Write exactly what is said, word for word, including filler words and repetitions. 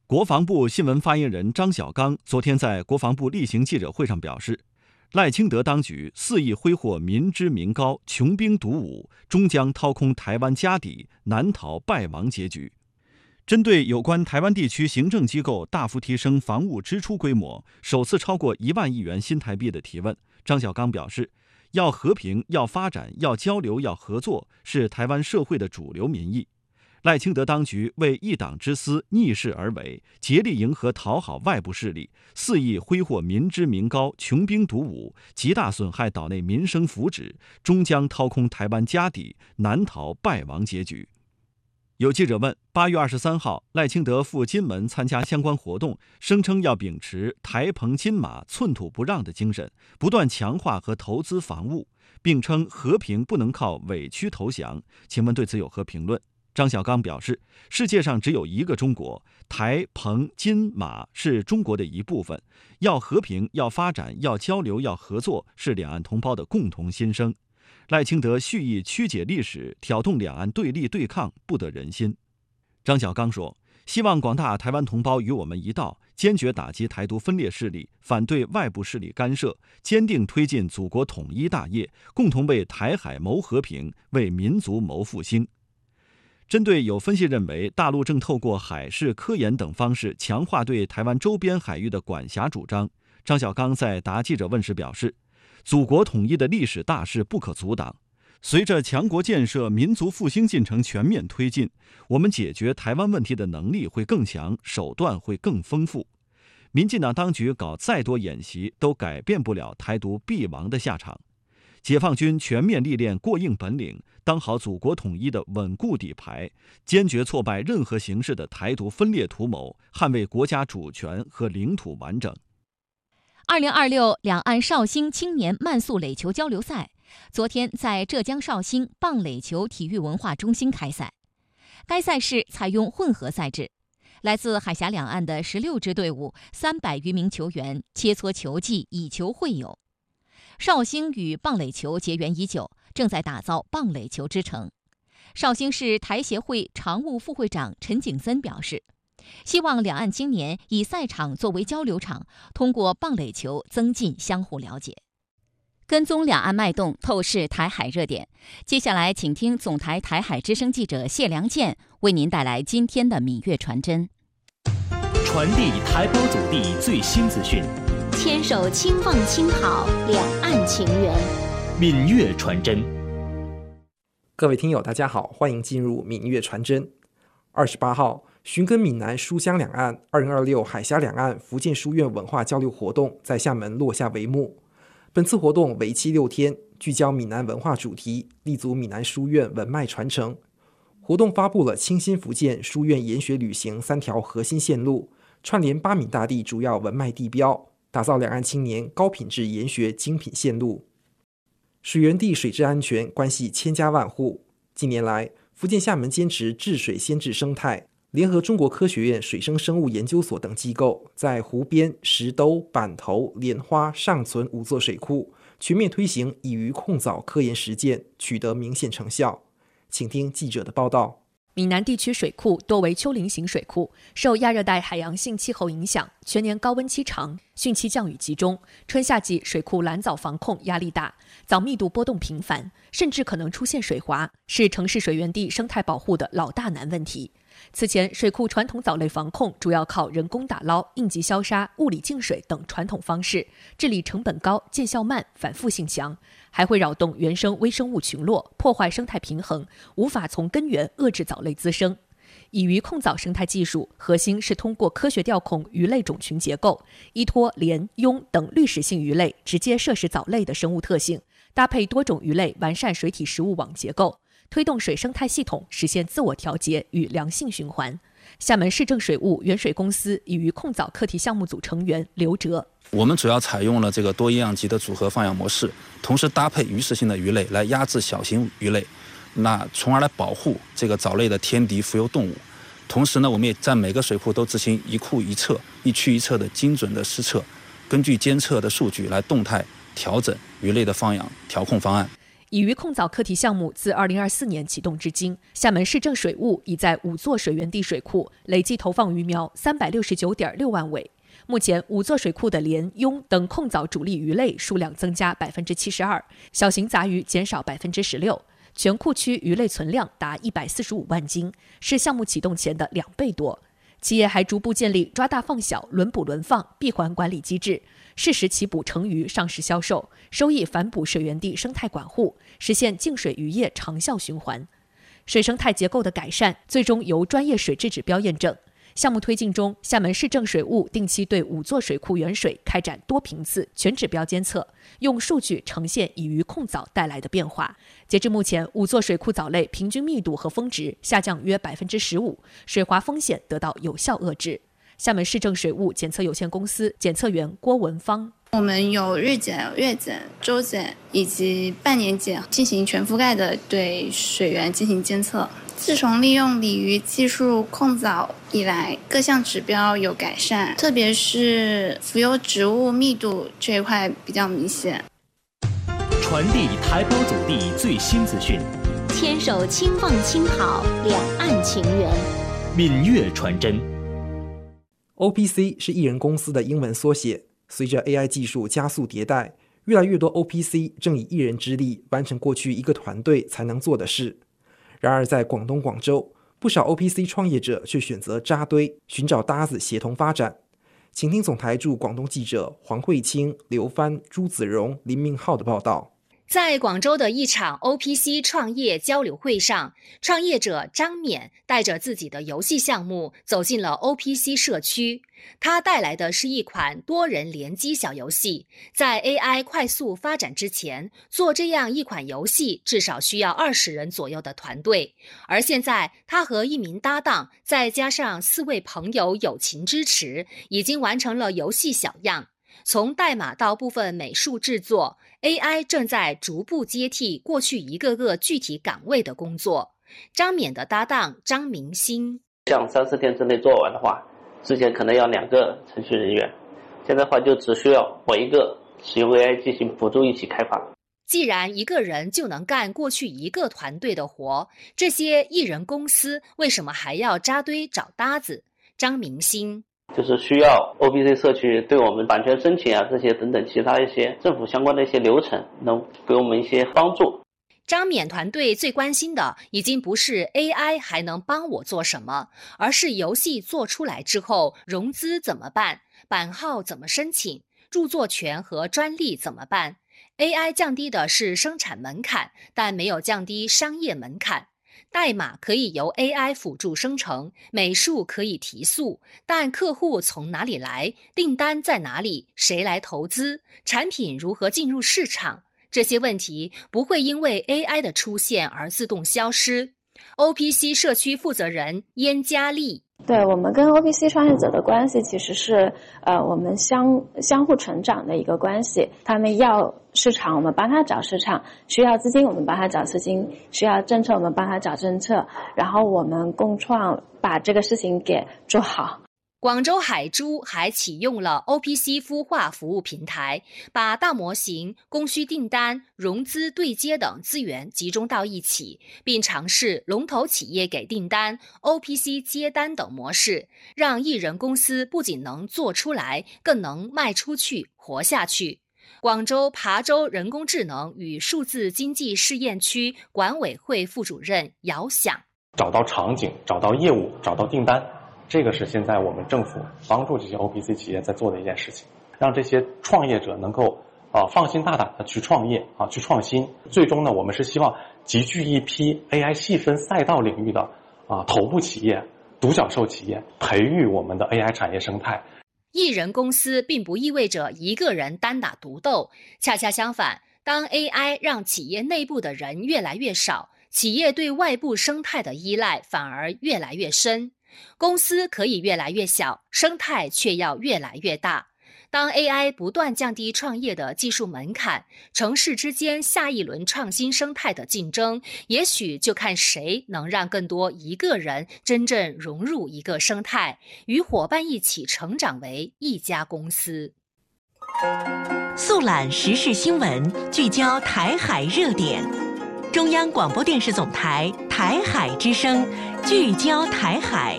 国防部新闻发言人张晓刚昨天在国防部例行记者会上表示，赖清德当局肆意挥霍民脂民膏，穷兵黩武，终将掏空台湾家底，难逃败亡结局。针对有关台湾地区行政机构大幅提升防务支出规模，首次超过一万亿元新台币的提问，张晓刚表示，要和平、要发展、要交流、要合作，是台湾社会的主流民意。赖清德当局为一党之私逆势而为，竭力迎合讨好外部势力，肆意挥霍民脂民膏，穷兵黩武，极大损害岛内民生福祉，终将掏空台湾家底，难逃败亡结局。有记者问，八月二十三号，赖清德赴金门参加相关活动，声称要秉持台澎金马寸土不让的精神，不断强化和投资防务，并称和平不能靠委屈投降，请问对此有何评论？张晓刚表示，世界上只有一个中国，台澎金马是中国的一部分，要和平、要发展、要交流、要合作，是两岸同胞的共同心声。赖清德蓄意曲解历史，挑动两岸对立对抗，不得人心。张晓刚说，希望广大台湾同胞与我们一道，坚决打击台独分裂势力，反对外部势力干涉，坚定推进祖国统一大业，共同为台海谋和平，为民族谋复兴。针对有分析认为，大陆正透过海事、科研等方式强化对台湾周边海域的管辖主张，张晓刚在答记者问时表示，祖国统一的历史大势不可阻挡，随着强国建设、民族复兴进程全面推进，我们解决台湾问题的能力会更强，手段会更丰富。民进党当局搞再多演习，都改变不了台独必亡的下场。解放军全面历练过硬本领，当好祖国统一的稳固底牌，坚决挫败任何形式的台独分裂图谋，捍卫国家主权和领土完整。 二零二六两岸绍兴青年慢速垒球交流赛昨天在浙江绍兴棒垒球体育文化中心开赛。该赛事采用混合赛制，来自海峡两岸的十六支队伍，三百余名球员切磋球技，以球会友。绍兴与棒垒球结缘已久，正在打造棒垒球之城。绍兴市台协会常务副会长陈景森表示，希望两岸青年以赛场作为交流场，通过棒垒球增进相互了解。跟踪两岸脉动，透视台海热点。接下来请听总台台海之声记者谢良健为您带来今天的闽粤传真。 传递台胞祖地最新资讯， 牵手轻放轻好两岸情缘。 闽粤传真。 各位听友大家好，欢迎进入闽粤传真。二十八号，寻根闽南书香两岸二零二六海峡两岸福建书院文化交流活动在厦门落下帷幕。本次活动为期六天，聚焦闽南文化主题，立足闽南书院文脉传承。活动发布了清新福建书院研学旅行三条核心线路，串联八闽大地主要文脉地标，打造两岸青年高品质研学精品线路。水源地水质安全关系千家万户。近年来，福建厦门坚持治水先治生态，联合中国科学院水生生物研究所等机构，在湖边、石兜、板头、莲花、上存五座水库全面推行以鱼控藻科研实践，取得明显成效。请听记者的报道。 闽南地区水库多为丘陵型水库，受亚热带海洋性气候影响，全年高温期长，汛期降雨集中，春夏季水库蓝藻防控压力大，藻密度波动频繁，甚至可能出现水华，是城市水源地生态保护的老大难问题。此前，水库传统藻类防控主要靠人工打捞、应急消杀、物理净水等传统方式，治理成本高、见效慢、反复性强，还会扰动原生微生物群落，破坏生态平衡，无法从根源遏制藻类滋生。以鱼控藻生态技术核心是通过科学调控鱼类种群结构，依托鲢、鳙等滤食性鱼类直接摄食藻类的生物特性，搭配多种鱼类完善水体食物网结构，推动水生态系统实现自我调节与良性循环。厦门市政水务原水公司以鱼控藻课题项目组成员刘哲， 我们主要采用了这个多营养级的组合放养模式，同时搭配鱼食性的鱼类来压制小型鱼类，那从而来保护这个藻类的天敌浮游动物。同时呢，我们也在每个水库都执行一库一测、一区一测的精准的施测，根据监测的数据来动态调整鱼类的放养调控方案。 乙鱼控藻课题项目自二零二四年启动至今，厦门市政水务已在五座水源地水库累计投放鱼苗三百六十九点六万尾。目前，五座水库的鲢、鳙等控藻主力鱼类数量增加百分之七十二，小型杂鱼减少百分之十六。全库区鱼类存量达一百四十五万斤，是项目启动前的两倍多。企业还逐步建立抓大放小、轮捕轮放、闭环管理机制，适时起捕成鱼上市销售，收益反哺水源地生态管护，实现净水渔业长效循环。水生态结构的改善，最终由专业水质指标验证。项目推进中，厦门市政水务定期对五座水库原水开展多频次全指标监测，用数据呈现乙鱼控藻带来的变化。截至目前，五座水库藻类平均密度和峰值下降约百分之十五，水滑风险得到有效遏制。厦门市政水务检测有限公司检测员郭文芳。 我们有日检、月检、周检以及半年检，进行全覆盖的对水源进行监测。自从利用鲤鱼技术控藻以来，各项指标有改善，特别是浮游植物密度这一块比较明显。 传递台胞祖地最新资讯， 牵手轻放轻好，两岸情缘。 闽粤传真。 O P C 是艺人公司的英文缩写。随着 A I 技术加速迭代，越来越多 O P C 正以一人之力完成过去一个团队才能做的事。然而在广东广州，不少 O P C 创业者却选择扎堆，寻找搭子协同发展。请听总台驻广东记者黄慧清、刘帆、朱子荣、林明浩的报道。 在广州的一场 O P C 创业交流会上，创业者张冕带着自己的游戏项目走进了 O P C 社区。他带来的是一款多人联机小游戏。在 A I 快速发展之前，做这样一款游戏至少需要二十人左右的团队。而现在，他和一名搭档，再加上四位朋友友情支持，已经完成了游戏小样。从代码到部分美术制作， A I 正在逐步接替过去一个个具体岗位的工作。张冕的搭档张明星， 像三四天之内做完的话，之前可能要两个程序人员，现在的话就只需要我一个使用 A I 进行辅助一起开发。 既然一个人就能干过去一个团队的活，这些艺人公司为什么还要扎堆找搭子？张明星就是需要 O P C 社区对我们版权申请啊这些等等其他一些政府相关的一些流程能给我们一些帮助。 张冕团队最关心的已经不是 A I 还能帮我做什么，而是游戏做出来之后融资怎么办，版号怎么申请，著作权和专利怎么办。 A I 降低的是生产门槛，但没有降低商业门槛。代码可以由 A I 辅助生成，美术可以提速，但客户从哪里来，订单在哪里，谁来投资，产品如何进入市场，这些问题不会因为 A I 的出现而自动消失。 O P C 社区负责人燕佳丽， 对，我们跟 O P C 创业者的关系其实是呃我们相相互成长的一个关系。他们要市场，我们帮他找市场；需要资金，我们帮他找资金；需要政策，我们帮他找政策。然后我们共创，把这个事情给做好。 广州海珠还启用了 O P C 孵化服务平台，把大模型、供需订单、融资对接等资源集中到一起，并尝试龙头企业给订单、O P C 接单等模式，让艺人公司不仅能做出来，更能卖出去、活下去。广州琶洲人工智能与数字经济试验区管委会副主任姚响， 找到场景，找到业务，找到订单，这个是现在我们政府帮助这些 O P C 企业在做的一件事情，让这些创业者能够啊放心大胆的去创业啊去创新。最终呢，我们是希望集聚一批 A I 细分赛道领域的啊头部企业、独角兽企业，培育我们的 A I 产业生态。 艺人公司并不意味着一个人单打独斗，恰恰相反，当 A I 让企业内部的人越来越少，企业对外部生态的依赖反而越来越深。公司可以越来越小，生态却要越来越大。当 A I 不断降低创业的技术门槛，城市之间下一轮创新生态的竞争，也许就看谁能让更多一个人真正融入一个生态，与伙伴一起成长为一家公司。 速览时事新闻，聚焦台海热点。 中央广播电视总台台海之声，聚焦台海，